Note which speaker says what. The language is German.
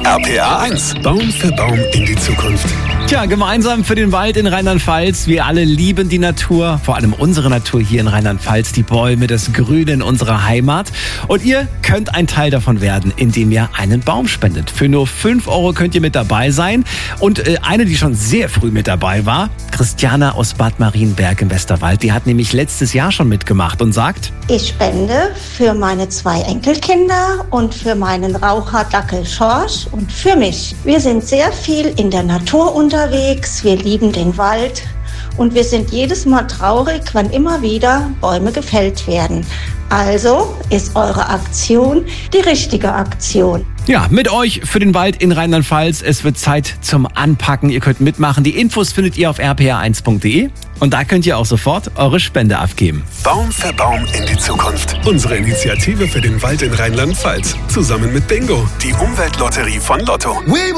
Speaker 1: RPA 1. Baum für Baum in die Zukunft.
Speaker 2: Tja, gemeinsam für den Wald in Rheinland-Pfalz. Wir alle lieben die Natur, vor allem unsere Natur hier in Rheinland-Pfalz, die Bäume, das Grüne in unserer Heimat. Und ihr könnt ein Teil davon werden, indem ihr einen Baum spendet. Für nur 5 € könnt ihr mit dabei sein. Und eine, die schon sehr früh mit dabei war, Christiana aus Bad Marienberg im Westerwald, die hat nämlich letztes Jahr schon mitgemacht und sagt:
Speaker 3: Ich spende für meine 2 Enkelkinder und für meinen Raucherdackel Schorsch und für mich. Wir sind sehr viel in der Natur unterwegs, wir lieben den Wald und wir sind jedes Mal traurig, wann immer wieder Bäume gefällt werden. Also ist eure Aktion die richtige Aktion.
Speaker 2: Ja, mit euch für den Wald in Rheinland-Pfalz. Es wird Zeit zum Anpacken. Ihr könnt mitmachen. Die Infos findet ihr auf rpa1.de und da könnt ihr auch sofort eure Spende abgeben.
Speaker 1: Baum für Baum in die Zukunft. Unsere Initiative für den Wald in Rheinland-Pfalz. Zusammen mit Bingo, die Umweltlotterie von Lotto.